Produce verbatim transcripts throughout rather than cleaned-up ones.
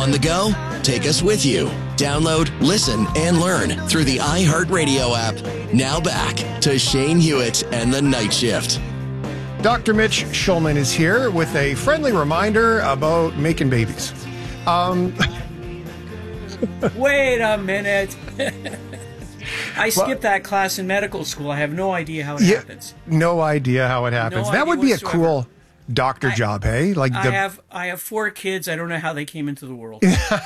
On the go? Take us with you. Download, listen, and learn through the iHeartRadio app. Now back to Shane Hewitt and the Night Shift. Doctor Mitch Schulman is here with a friendly reminder about making babies. Um, Wait a minute. I skipped well, that class in medical school. I have no idea how it yeah, happens. No idea how it happens. No that would be whatsoever. a cool doctor I, job, hey? Like I the... have I have four kids. I don't know how they came into the world.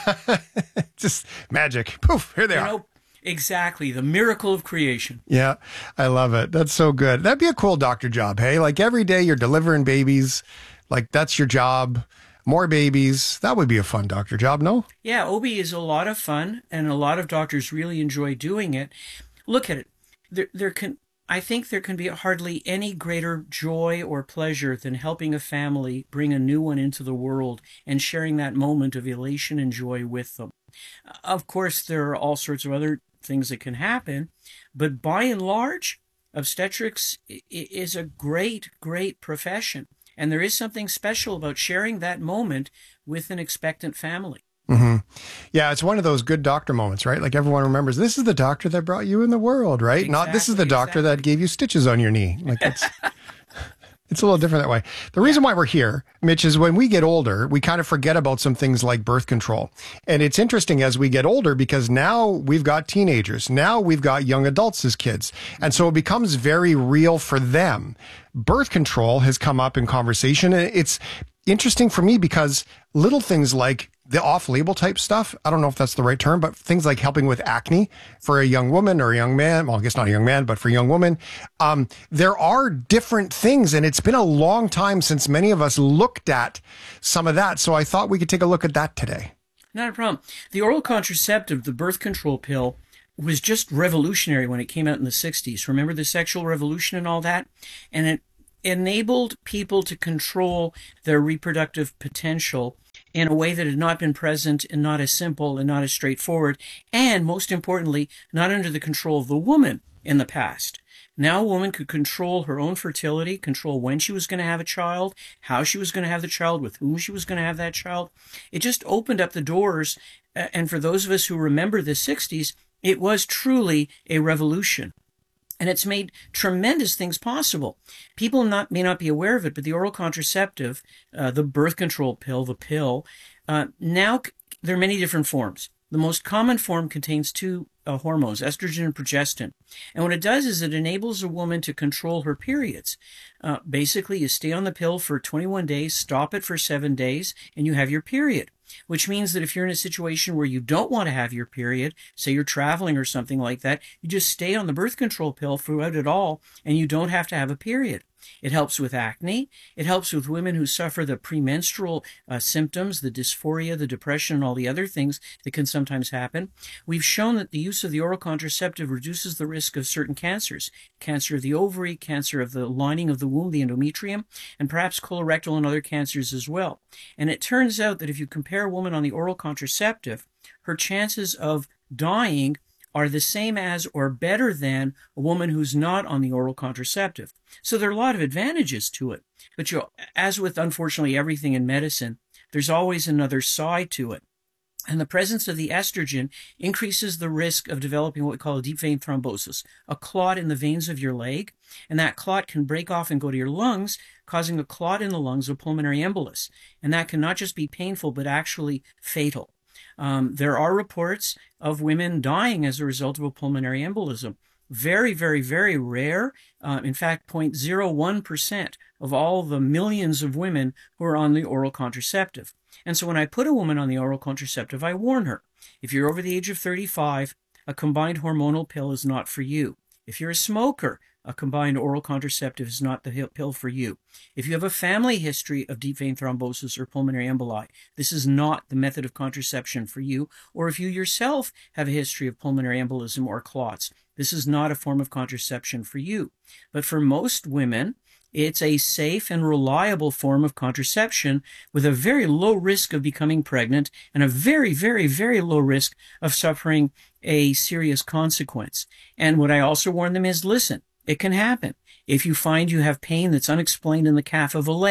Just magic. Poof, here they you are. Know, exactly. The miracle of creation. Yeah, I love it. That's so good. That'd be a cool doctor job, hey? Like every day you're delivering babies. Like that's your job. More babies. That would be a fun doctor job, no? Yeah, O B is a lot of fun, and a lot of doctors really enjoy doing it. Look at it. There, there can, I think there can be hardly any greater joy or pleasure than helping a family bring a new one into the world and sharing that moment of elation and joy with them. Of course, there are all sorts of other things that can happen, but by and large, obstetrics is a great, great profession. And there is something special about sharing that moment with an expectant family. Mm-hmm. Yeah, it's one of those good doctor moments, right? Like everyone remembers, this is the doctor that brought you in the world, right? Exactly, Not this is the doctor exactly. that gave you stitches on your knee. Like it's it's a little different that way. The reason why we're here, Mitch, is when we get older, we kind of forget about some things like birth control. And it's interesting as we get older because now we've got teenagers. Now we've got young adults as kids. And so it becomes very real for them. Birth control has come up in conversation. And it's interesting for me because little things like the off-label type stuff, I don't know if that's the right term, but things like helping with acne for a young woman or a young man, well, I guess not a young man, but for a young woman, um, there are different things. And it's been a long time since many of us looked at some of that. So I thought we could take a look at that today. Not a problem. The oral contraceptive, the birth control pill, was just revolutionary when it came out in the sixties. Remember the sexual revolution and all that? And it enabled people to control their reproductive potential in a way that had not been present and not as simple and not as straightforward, and most importantly, not under the control of the woman in the past. Now a woman could control her own fertility, control when she was going to have a child, how she was going to have the child, with whom she was going to have that child. It just opened up the doors, and for those of us who remember the sixties, it was truly a revolution. And it's made tremendous things possible. People not, may not be aware of it, but the oral contraceptive, uh, the birth control pill, the pill, uh, now c- there are many different forms. The most common form contains two uh, hormones, estrogen and progestin. And what it does is it enables a woman to control her periods. Uh, basically, you stay on the pill for twenty-one days, stop it for seven days, and you have your period. Which means that if you're in a situation where you don't want to have your period, say you're traveling or something like that, you just stay on the birth control pill throughout it all, and you don't have to have a period. It helps with acne. It helps with women who suffer the premenstrual uh, symptoms, the dysphoria, the depression, and all the other things that can sometimes happen. We've shown that the use of the oral contraceptive reduces the risk of certain cancers, cancer of the ovary, cancer of the lining of the womb, the endometrium, and perhaps colorectal and other cancers as well. And it turns out that if you compare a woman on the oral contraceptive, her chances of dying are the same as or better than a woman who's not on the oral contraceptive. So there are a lot of advantages to it. But you, as with unfortunately everything in medicine, there's always another side to it. And the presence of the estrogen increases the risk of developing what we call a deep vein thrombosis, a clot in the veins of your leg. And that clot can break off and go to your lungs, causing a clot in the lungs, a pulmonary embolus. And that can not just be painful, but actually fatal. Um, there are reports of women dying as a result of a pulmonary embolism. Very, very, very rare. Uh, in fact, zero point zero one percent of all the millions of women who are on the oral contraceptive. And so when I put a woman on the oral contraceptive, I warn her, if you're over the age of thirty-five, a combined hormonal pill is not for you. If you're a smoker, a combined oral contraceptive is not the pill for you. If you have a family history of deep vein thrombosis or pulmonary emboli, this is not the method of contraception for you. Or if you yourself have a history of pulmonary embolism or clots, this is not a form of contraception for you. But for most women, it's a safe and reliable form of contraception with a very low risk of becoming pregnant and a very, very, very low risk of suffering a serious consequence. And what I also warn them is, listen, it can happen. If you find you have pain that's unexplained in the calf of a leg,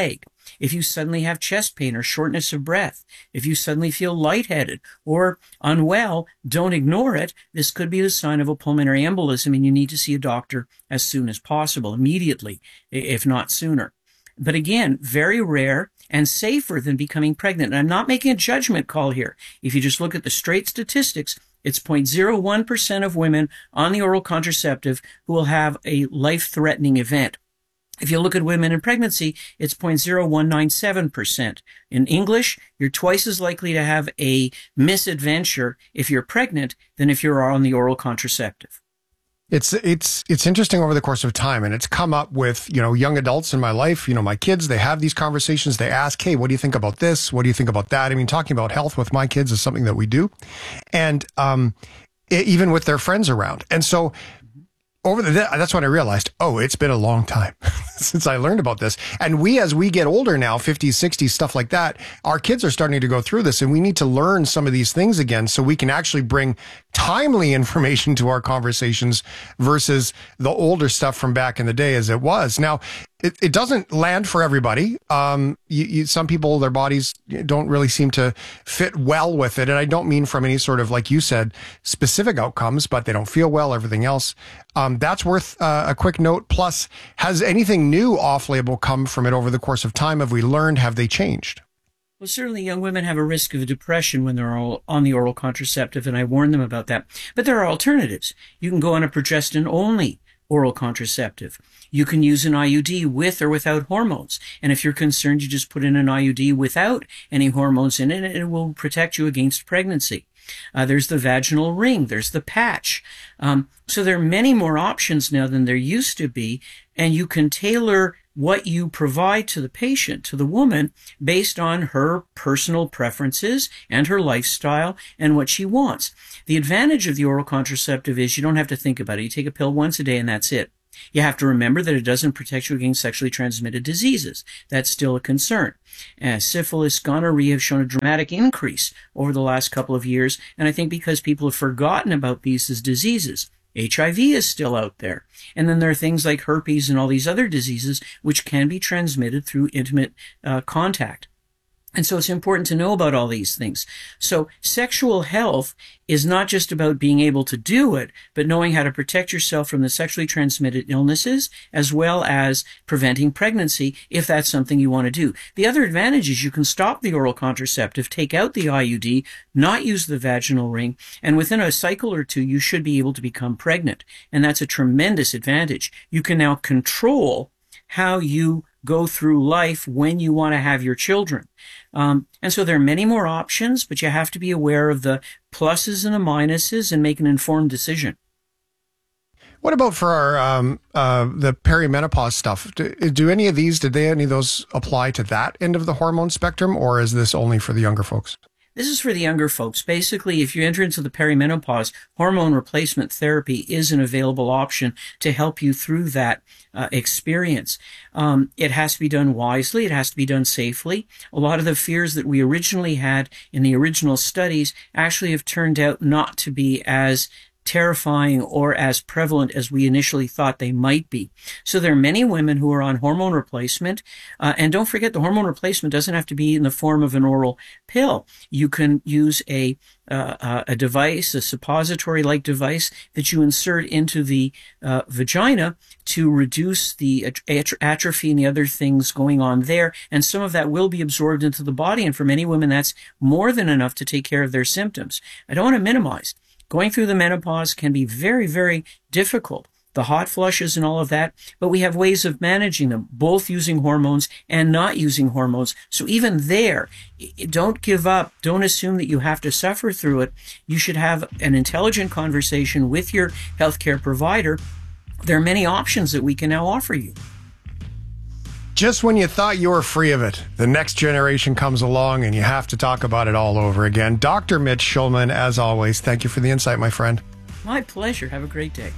If you suddenly have chest pain or shortness of breath, if you suddenly feel lightheaded or unwell, don't ignore it. This could be a sign of a pulmonary embolism, and you need to see a doctor as soon as possible, immediately, if not sooner. But again, very rare and safer than becoming pregnant. And I'm not making a judgment call here. If you just look at the straight statistics, it's zero point zero one percent of women on the oral contraceptive who will have a life-threatening event. If you look at women in pregnancy, it's zero point zero one nine seven percent. In English, you're twice as likely to have a misadventure if you're pregnant than if you're on the oral contraceptive. It's it's it's interesting over the course of time, and it's come up with, you know, young adults in my life, you know, my kids, they have these conversations. They ask, hey, what do you think about this? What do you think about that? I mean, talking about health with my kids is something that we do. And um, it, even with their friends around. And so over the, that's when I realized, oh, it's been a long time since I learned about this. And we, as we get older now, fifties, sixties, stuff like that, our kids are starting to go through this, and we need to learn some of these things again so we can actually bring timely information to our conversations versus the older stuff from back in the day as it was. Now, it, it doesn't land for everybody. Um, you, you, some people, their bodies don't really seem to fit well with it. And I don't mean from any sort of, like you said, specific outcomes, but they don't feel well, everything else. Um, that's worth uh, a quick note. Plus, has anything new off-label come from it over the course of time? Have we learned? Have they changed? Well, certainly young women have a risk of depression when they're all on the oral contraceptive, and I warn them about that. But there are alternatives. You can go on a progestin-only oral contraceptive. You can use an I U D with or without hormones. And if you're concerned, you just put in an I U D without any hormones in it, and it will protect you against pregnancy. Uh, there's the vaginal ring. There's the patch. Um, so there are many more options now than there used to be, and you can tailor what you provide to the patient, to the woman, based on her personal preferences and her lifestyle and what she wants. The advantage of the oral contraceptive is you don't have to think about it. You take a pill once a day and that's it. You have to remember that it doesn't protect you against sexually transmitted diseases. That's still a concern. Uh, syphilis, gonorrhea have shown a dramatic increase over the last couple of years, and I think because people have forgotten about these as diseases. H I V is still out there. And then there are things like herpes and all these other diseases which can be transmitted through intimate uh, contact. And so it's important to know about all these things. So sexual health is not just about being able to do it, but knowing how to protect yourself from the sexually transmitted illnesses, as well as preventing pregnancy, if that's something you want to do. The other advantage is you can stop the oral contraceptive, take out the I U D, not use the vaginal ring, and within a cycle or two, you should be able to become pregnant. And that's a tremendous advantage. You can now control how you go through life when you want to have your children. Um, and so there are many more options, but you have to be aware of the pluses and the minuses and make an informed decision. What about for our um, uh, the perimenopause stuff? Do, do any of these, did they, any of those apply to that end of the hormone spectrum, or is this only for the younger folks? This is for the younger folks. Basically, if you enter into the perimenopause, hormone replacement therapy is an available option to help you through that uh, experience. Um, it has to be done wisely. It has to be done safely. A lot of the fears that we originally had in the original studies actually have turned out not to be as terrifying or as prevalent as we initially thought they might be. So there are many women who are on hormone replacement. Uh, and don't forget, the hormone replacement doesn't have to be in the form of an oral pill. You can use a uh, a device, a suppository-like device that you insert into the uh, vagina to reduce the at- atrophy and the other things going on there. And some of that will be absorbed into the body. And for many women, that's more than enough to take care of their symptoms. I don't want to minimize. Going through the menopause can be very, very difficult. The hot flushes and all of that, but we have ways of managing them, both using hormones and not using hormones. So even there, don't give up. Don't assume that you have to suffer through it. You should have an intelligent conversation with your healthcare provider. There are many options that we can now offer you. Just when you thought you were free of it, the next generation comes along and you have to talk about it all over again. Doctor Mitch Shulman, as always, thank you for the insight, my friend. My pleasure. Have a great day.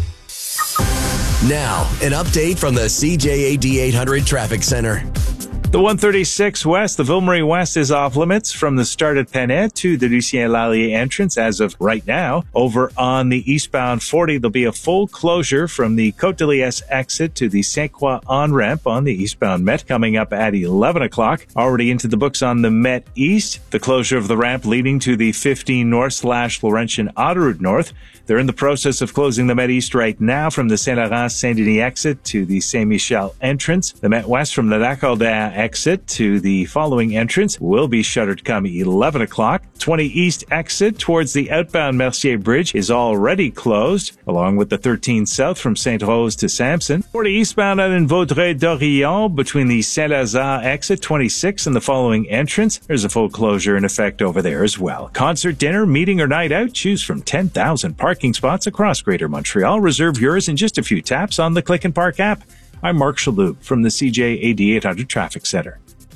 Now, an update from the C J A D eight hundred Traffic Center. The one thirty-six West, the Ville Marie West is off limits from the start at Pennet to the Lucien Lallier entrance as of right now. Over on the eastbound forty, there'll be a full closure from the Côte de Liesse exit to the Saint-Croix on-ramp on the eastbound Met coming up at eleven o'clock. Already into the books on the Met East, the closure of the ramp leading to the fifteen North slash Laurentian Autoroute North. They're in the process of closing the Met East right now from the Saint-Laurent-Saint-Denis exit to the Saint-Michel entrance. The Met West from the Lac-Audin exit to the following entrance will be shuttered come eleven o'clock. twenty East exit towards the outbound Mercier Bridge is already closed, along with the thirteen South from Sainte-Rose to Sampson. forty eastbound out in Vaudreuil-Dorion between the Saint-Lazare exit twenty-six and the following entrance. There's a full closure in effect over there as well. Concert, dinner, meeting, or night out, choose from ten thousand parking spots across Greater Montreal. Reserve yours in just a few taps on the Click and Park app. I'm Mark Shalhoub from the C J A D eight hundred Traffic Center.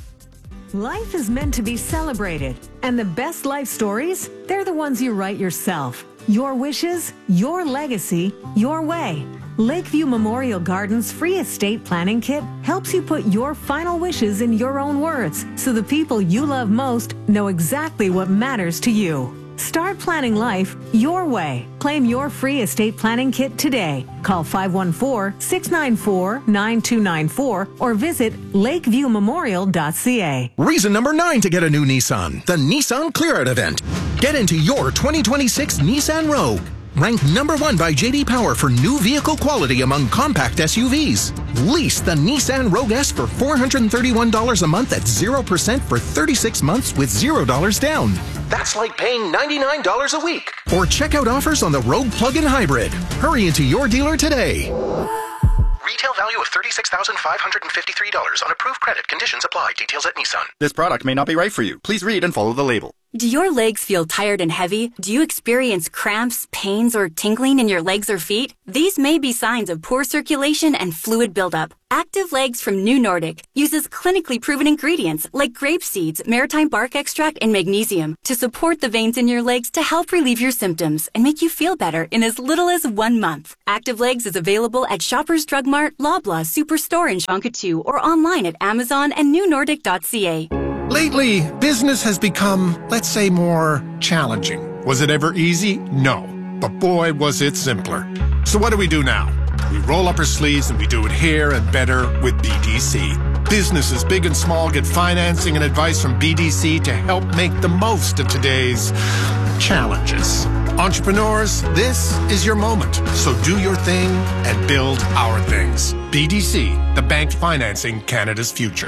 Life is meant to be celebrated, and the best life stories, they're the ones you write yourself. Your wishes, your legacy, your way. Lakeview Memorial Gardens free estate planning kit helps you put your final wishes in your own words, so the people you love most know exactly what matters to you. Start planning life your way. Claim your free estate planning kit today. Call five one four, six nine four, nine two nine four or visit lakeview memorial dot c a. Reason number nine to get a new Nissan, the Nissan Clear Out event. Get into your twenty twenty-six Nissan Rogue. Ranked number one by J D Power for new vehicle quality among compact S U Vs. Lease the Nissan Rogue S for four hundred thirty-one dollars a month at zero percent for thirty-six months with zero dollars down. That's like paying ninety-nine dollars a week. Or check out offers on the Rogue Plug-in Hybrid. Hurry into your dealer today. Retail value of thirty-six thousand five hundred fifty-three dollars on approved credit. Conditions apply. Details at Nissan. This product may not be right for you. Please read and follow the label. Do your legs feel tired and heavy? Do you experience cramps, pains, or tingling in your legs or feet? These may be signs of poor circulation and fluid buildup. Active Legs from New Nordic uses clinically proven ingredients like grape seeds, maritime bark extract, and magnesium to support the veins in your legs to help relieve your symptoms and make you feel better in as little as one month. Active Legs is available at Shoppers Drug Mart, Loblaw, Superstore, and Shonkatou, or online at Amazon and new nordic dot c a. Lately, business has become, let's say, more challenging. Was it ever easy? No. But boy, was it simpler. So what do we do now? We roll up our sleeves and we do it here and better with B D C. Businesses big and small get financing and advice from B D C to help make the most of today's challenges. Entrepreneurs, this is your moment. So do your thing and build our things. B D C, the bank financing Canada's future.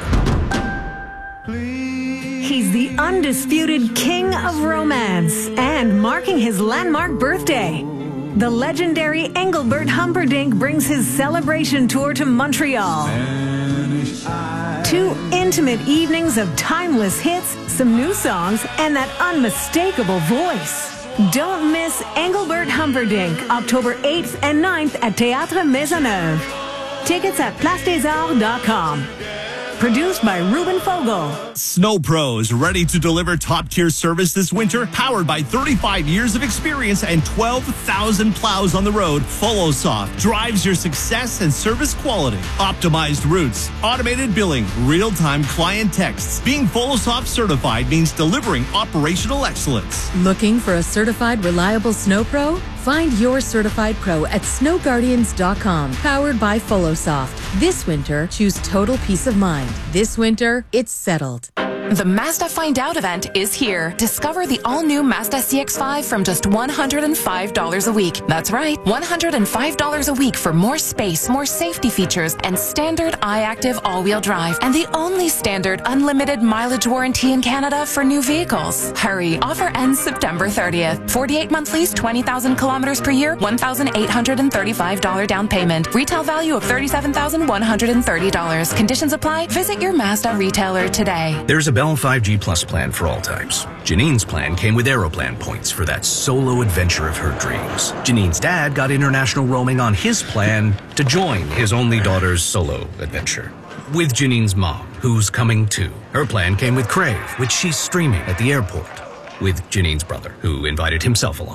He's the undisputed king of romance and marking his landmark birthday. The legendary Engelbert Humperdinck brings his celebration tour to Montreal. Two intimate evenings of timeless hits, some new songs, and that unmistakable voice. Don't miss Engelbert Humperdinck, October eighth and ninth at Théâtre Maisonneuve. Tickets at place des arts dot com. Produced by Ruben Fogel. Snow Pros, ready to deliver top-tier service this winter? Powered by thirty-five years of experience and twelve thousand plows on the road, FoloSoft drives your success and service quality. Optimized routes, automated billing, real-time client texts. Being FoloSoft certified means delivering operational excellence. Looking for a certified, reliable Snow Pro? Find your certified pro at snow guardians dot com. Powered by FoloSoft. This winter, choose total peace of mind. This winter, it's settled. The Mazda Find Out event is here. Discover the all-new Mazda C X five from just one hundred five dollars a week. That's right, one hundred five dollars a week for more space, more safety features, and standard iActive all-wheel drive. And the only standard unlimited mileage warranty in Canada for new vehicles. Hurry, offer ends September thirtieth. forty-eight month lease, twenty thousand kilometers per year, one thousand eight hundred thirty-five dollars down payment. Retail value of thirty-seven thousand one hundred thirty dollars. Conditions apply. Visit your Mazda retailer today. There's a Bell five G Plus plan for all types. Janine's plan came with Aeroplan points for that solo adventure of her dreams. Janine's dad got international roaming on his plan to join his only daughter's solo adventure. With Janine's mom, who's coming too. Her plan came with Crave, which she's streaming at the airport. With Janine's brother, who invited himself along.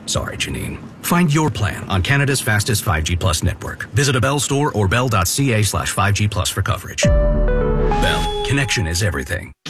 Sorry, Janine. Find your plan on Canada's fastest five G Plus network. Visit a Bell store or bell.ca slash 5G Plus for coverage. Bell, connection is everything.